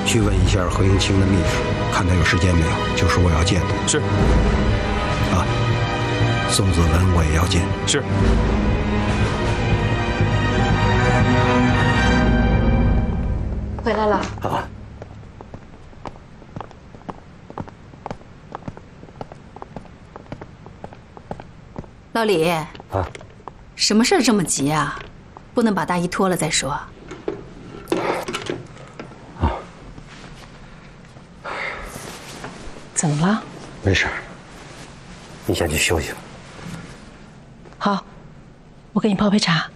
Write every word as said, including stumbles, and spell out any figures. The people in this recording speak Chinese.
去问一下何应钦的秘书，看他有时间没有，就说我要见他。 是。 啊，宋子文我也要见。 是。 回来了。 啊。 老李。 啊。 什么事儿这么急啊？不能把大衣脱了再说。 啊。 怎么了？ 没事，你先去休息吧。 好，我给你泡杯茶。